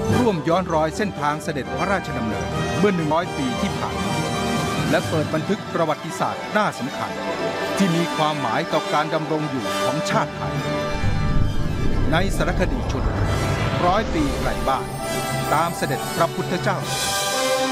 ร่วมย้อนรอยเส้นทางเสด็จพระราชดำเนินเมื่อ100 ปีที่ผ่านมาและเปิดบันทึกประวัติศาสตร์น่าสำคัญที่มีความหมายต่อการดำรงอยู่ของชาติไทยในสารคดีชุด100 ปีไกลบ้านตามเสด็จพระพุทธเจ้า